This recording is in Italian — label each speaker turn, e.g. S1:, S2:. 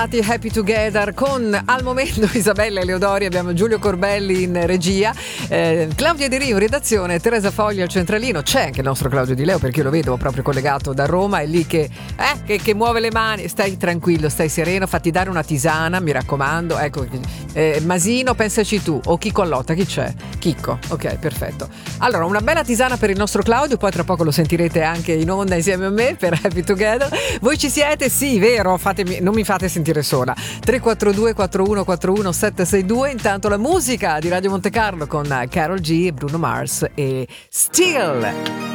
S1: Happy Together con al momento Isabella Eleodori, abbiamo Giulio Corbelli in regia, Claudia De Rio in redazione, Teresa Foglia al centralino. C'è anche il nostro Claudio Di Leo, perché io lo vedo proprio collegato da Roma, è lì che muove le mani. Stai tranquillo, stai sereno, fatti dare una tisana, mi raccomando. Ecco, Masino, pensaci tu, o Chicco Allotta, chi c'è? Chicco, ok, perfetto. Allora, una bella tisana per il nostro Claudio, poi tra poco lo sentirete anche in onda insieme a me per Happy Together. Voi ci siete? Sì, vero? Non mi fate sentire sola. 342 4141 762. Intanto la musica di Radio Monte Carlo con Karol G, Bruno Mars e Still.